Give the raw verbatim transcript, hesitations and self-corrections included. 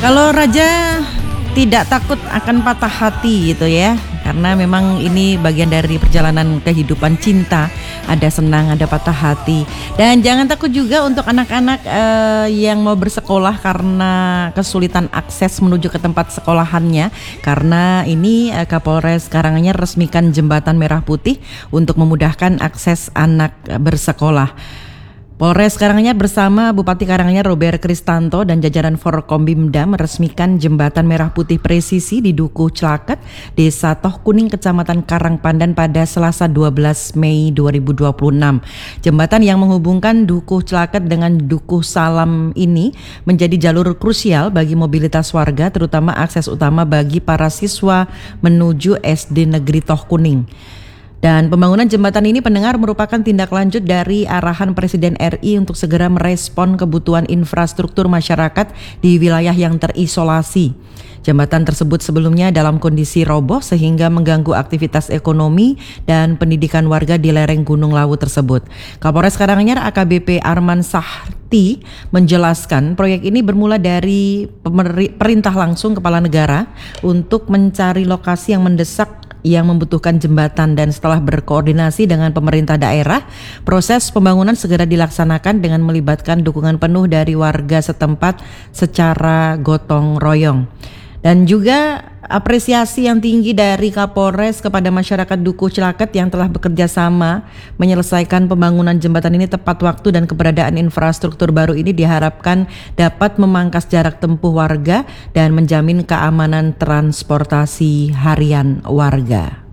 Kalau raja tidak takut akan patah hati gitu ya, karena memang ini bagian dari perjalanan kehidupan cinta, ada senang, ada patah hati. Dan jangan takut juga untuk anak-anak eh, yang mau bersekolah karena kesulitan akses menuju ke tempat sekolahannya, karena ini eh, Kapolres Karanganyar resmikan jembatan merah putih untuk memudahkan akses anak eh, bersekolah. Polres Karanganyar bersama Bupati Karanganyar Robert Kristanto dan jajaran Forkombimda meresmikan jembatan merah putih presisi di Dukuh Celaket, Desa Toh Kuning, Kecamatan Karangpandan pada Selasa dua belas Mei dua ribu dua puluh enam. Jembatan yang menghubungkan Dukuh Celaket dengan Dukuh Salam ini menjadi jalur krusial bagi mobilitas warga, terutama akses utama bagi para siswa menuju S D Negeri Toh Kuning. Dan pembangunan jembatan ini pendengar merupakan tindak lanjut dari arahan Presiden R I untuk segera merespon kebutuhan infrastruktur masyarakat di wilayah yang terisolasi. Jembatan tersebut sebelumnya dalam kondisi roboh sehingga mengganggu aktivitas ekonomi dan pendidikan warga di lereng Gunung Lawu tersebut. Kapolres Karanganyar A K B P Arman Sahti menjelaskan proyek ini bermula dari perintah langsung Kepala Negara untuk mencari lokasi yang mendesak yang membutuhkan jembatan, dan setelah berkoordinasi dengan pemerintah daerah, proses pembangunan segera dilaksanakan dengan melibatkan dukungan penuh dari warga setempat secara gotong royong. Dan juga apresiasi yang tinggi dari Kapolres kepada masyarakat Dukuh Celaket yang telah bekerja sama menyelesaikan pembangunan jembatan ini tepat waktu, dan keberadaan infrastruktur baru ini diharapkan dapat memangkas jarak tempuh warga dan menjamin keamanan transportasi harian warga.